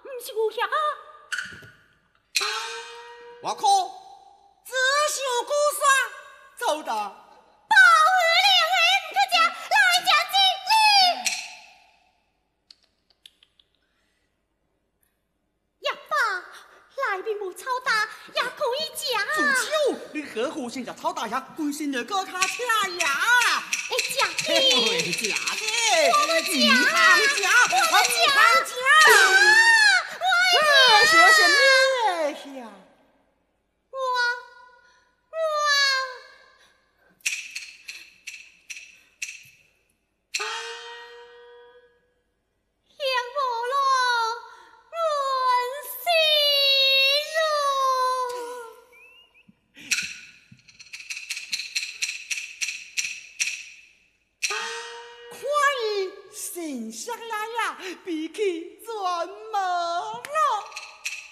是有遐啊？ 我可自小孤山走的。 保护令黑唔去家来家敬礼。也罢，内面无草大，也可以食。 主手，你何苦先食草大呀？规身就搁卡车呀！ 会食嘿， 去。 食的， 我要吃唔通食， 我要吃唔通食。小心你呀！ 我幸福了，阮心咯。 看伊身上来呀，比起转毛了。